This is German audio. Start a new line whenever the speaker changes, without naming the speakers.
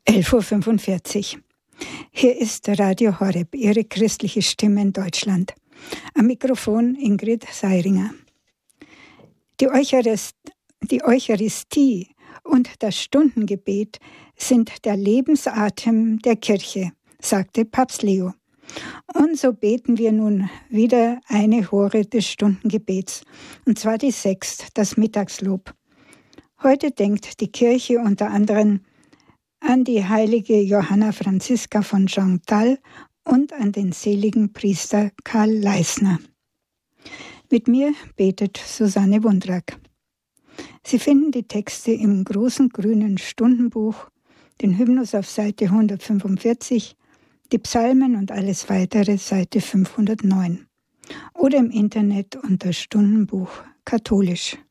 11:45 Uhr. Hier ist Radio Horeb, Ihre christliche Stimme in Deutschland. Am Mikrofon Ingrid Seiringer. Die Eucharistie und das Stundengebet sind der Lebensatem der Kirche, sagte Papst Leo. Und so beten wir nun wieder eine Hore des Stundengebets, und zwar die 6, das Mittagslob. Heute denkt die Kirche unter anderem an die heilige Johanna Franziska von Chantal und an den seligen Priester Karl Leisner. Mit mir betet Susanne Wundrak. Sie finden die Texte im großen grünen Stundenbuch, den Hymnus auf Seite 145, die Psalmen und alles weitere Seite 509 oder im Internet unter Stundenbuch katholisch.